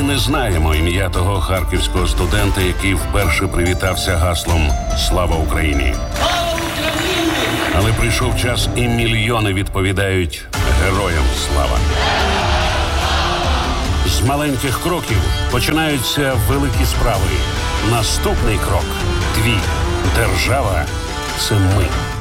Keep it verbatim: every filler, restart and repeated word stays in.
Ми не знаємо ім'я того харківського студента, який вперше привітався гаслом «Слава Україні!». Але прийшов час, і мільйони відповідають «Героям слава!». З маленьких кроків починаються великі справи. Наступний крок – твій. Держава – це ми.